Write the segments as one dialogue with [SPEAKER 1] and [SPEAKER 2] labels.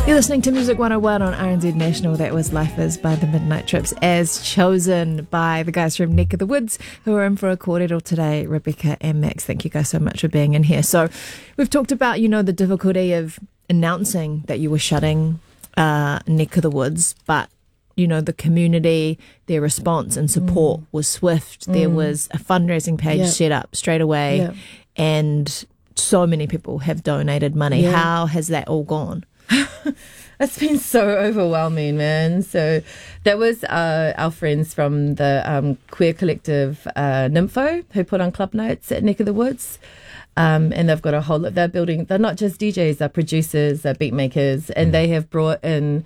[SPEAKER 1] You're listening to Music 101 on RNZ National. That was Life Is by the Midnight Trips, as chosen by the guys from Neck of the Woods, who are in for a kōrero today, Rebecca and Max. Thank you guys so much for being in here. So we've talked about, the difficulty of announcing that you were shutting Neck of the Woods, but the community, their response and support was swift. There was a fundraising page set up straight away, and so many people have donated money. How has that all gone?
[SPEAKER 2] It's been so overwhelming, man. So that was our friends from the queer collective Nympho, who put on club nights at Neck of the Woods. And they've got a whole lot. They're not just DJs, they're producers, they're beat makers, and they have brought in,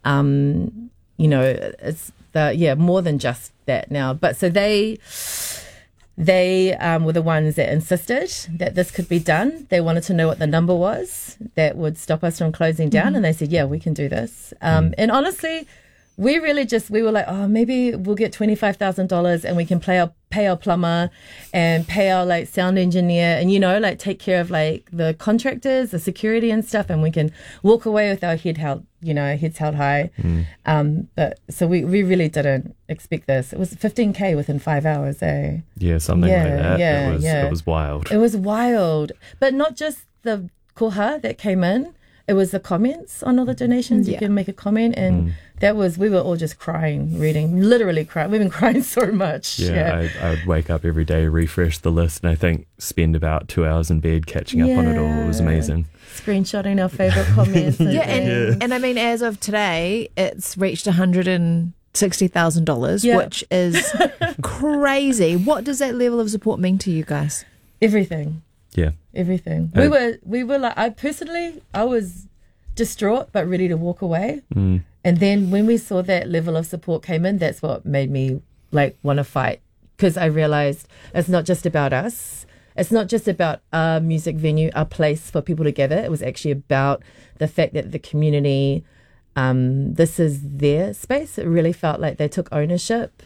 [SPEAKER 2] it's more than just that now. But so they were the ones that insisted that this could be done. They wanted to know what the number was that would stop us from closing down. And they said, yeah, we can do this. And honestly, we were like, oh, maybe we'll get $25,000 and we can pay our plumber and pay our sound engineer and, take care of the contractors, the security and stuff. And we can walk away with our heads held high. But so we really didn't expect this. It was 15K within 5 hours, eh?
[SPEAKER 3] Yeah, something like that. It was wild.
[SPEAKER 2] It was wild. But not just the koha that came in. It was the comments on all the donations. You can make a comment, and we were all just crying, literally crying. We've been crying so much.
[SPEAKER 3] I would wake up every day, refresh the list, and I think spend about 2 hours in bed catching up on it all. It was amazing.
[SPEAKER 2] Screenshotting our favourite comments.
[SPEAKER 1] And I mean, as of today, it's reached $160,000, which is crazy. What does that level of support mean to you guys?
[SPEAKER 2] Everything.
[SPEAKER 3] Yeah.
[SPEAKER 2] Everything. We were like, I was distraught but ready to walk away. And then when we saw that level of support came in, that's what made me want to fight, because I realized it's not just about us. It's not just about our music venue, our place for people to gather. It was actually about the fact that the community, this is their space. It really felt like they took ownership.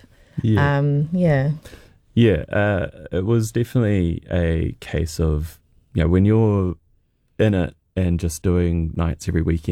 [SPEAKER 3] It was definitely a case of, when you're in it and just doing nights every weekend,